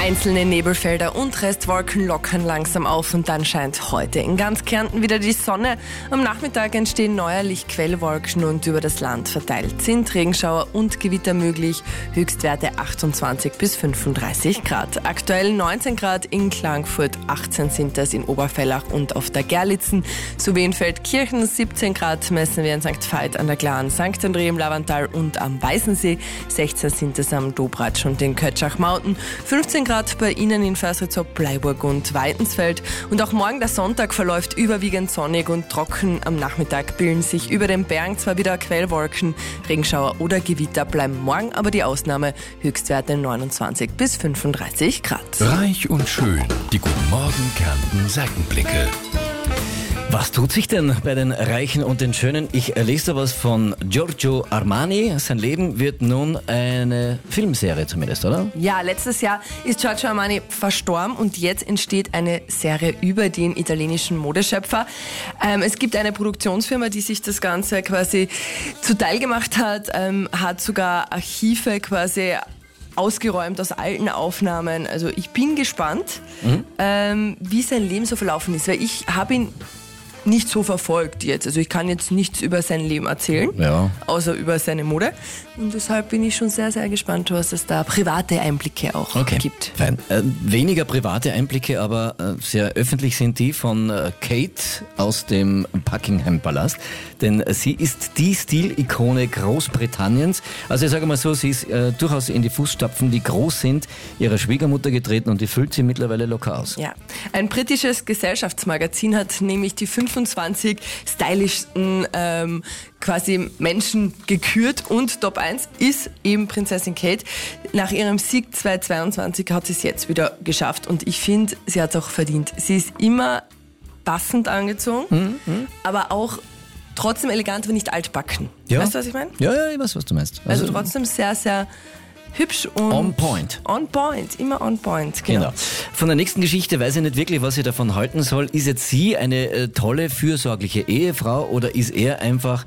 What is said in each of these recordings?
Einzelne Nebelfelder und Restwolken lockern langsam auf und dann scheint heute in ganz Kärnten wieder die Sonne. Am Nachmittag entstehen neuerlich Quellwolken und über das Land verteilt sind Regenschauer und Gewitter möglich. Höchstwerte 28 bis 35 Grad. Aktuell 19 Grad in Klagenfurt, 18 sind das in Oberfellach und auf der Gerlitzen. Sowie in Feldkirchen 17 Grad messen wir in St. Veit an der Glan, St. André im Lavantal und am Weißensee. 16 sind es am Dobratsch und den Kötschach Mountain. 15 Grad bei Ihnen in Förstritzow, Bleiburg und Weitensfeld. Und auch morgen der Sonntag verläuft überwiegend sonnig und trocken. Am Nachmittag bilden sich über den Bergen zwar wieder Quellwolken, Regenschauer oder Gewitter bleiben morgen aber die Ausnahme. Höchstwerte 29 bis 35 Grad. Reich und schön. Die Guten Morgen Kärnten Seitenblicke. Was tut sich denn bei den Reichen und den Schönen? Ich lese da was von Giorgio Armani. Sein Leben wird nun eine Filmserie zumindest, oder? Ja, letztes Jahr ist Giorgio Armani verstorben und jetzt entsteht eine Serie über den italienischen Modeschöpfer. Es gibt eine Produktionsfirma, die sich das Ganze quasi zuteil gemacht hat, hat sogar Archive quasi ausgeräumt aus alten Aufnahmen. Also ich bin gespannt, wie sein Leben so verlaufen ist, weil ich habe ihn nicht so verfolgt jetzt. Also ich kann jetzt nichts über sein Leben erzählen, außer über seine Mode. Und deshalb bin ich schon sehr, sehr gespannt, was es da private Einblicke auch gibt. Fein. Weniger private Einblicke, aber sehr öffentlich sind die von Kate aus dem Buckingham-Palast. Denn sie ist die Stilikone Großbritanniens. Also ich sage mal so, sie ist durchaus in die Fußstapfen, die groß sind, ihrer Schwiegermutter getreten und die füllt sie mittlerweile locker aus. Ja, ein britisches Gesellschaftsmagazin hat nämlich die 25 stylischsten quasi Menschen gekürt und Top 1 ist eben Prinzessin Kate. Nach ihrem Sieg 2022 hat sie es jetzt wieder geschafft und ich finde, sie hat es auch verdient. Sie ist immer passend angezogen, aber auch trotzdem elegant, aber nicht altbacken. Ja. Weißt du, was ich meine? Ja, ich weiß, was du meinst. Also trotzdem sehr, sehr hübsch und on point. On point, immer on point, genau. Von der nächsten Geschichte weiß ich nicht wirklich, was ich davon halten soll. Ist jetzt sie eine tolle, fürsorgliche Ehefrau oder ist er einfach...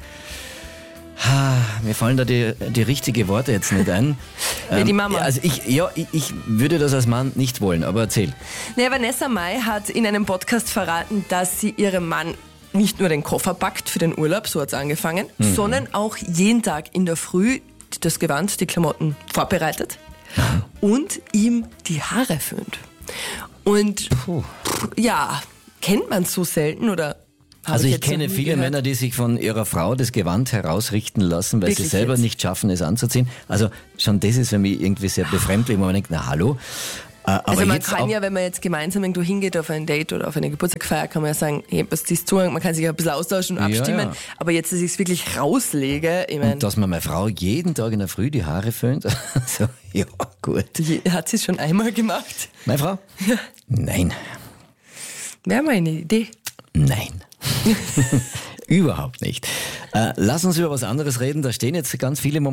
mir fallen da die richtigen Worte jetzt nicht ein. Ja, die Mama. Also ich würde das als Mann nicht wollen, aber erzähl. Naja, Vanessa Mai hat in einem Podcast verraten, dass sie ihrem Mann nicht nur den Koffer packt für den Urlaub, so hat es angefangen, sondern auch jeden Tag in der Früh das Gewand, die Klamotten vorbereitet und ihm die Haare föhnt. Und ja, kennt man so selten oder? Also ich kenne viele Männer, die sich von ihrer Frau das Gewand herausrichten lassen, weil sie selber nicht schaffen, es anzuziehen. Also schon das ist für mich irgendwie sehr befremdlich, wo man denkt, na hallo. Also man kann ja, wenn man jetzt gemeinsam irgendwo hingeht auf ein Date oder auf eine Geburtstagsfeier, kann man ja sagen, hey, was ziehst du? Man kann sich ja ein bisschen austauschen und abstimmen. Ja. Aber jetzt, dass ich es wirklich rauslege, ich meine... Und dass man meine Frau jeden Tag in der Früh die Haare föhnt, also, ja, gut. Hat sie es schon einmal gemacht? Meine Frau? Ja. Nein. Wäre mal eine Idee. Nein. Überhaupt nicht. Lass uns über was anderes reden. Da stehen jetzt ganz viele Momente.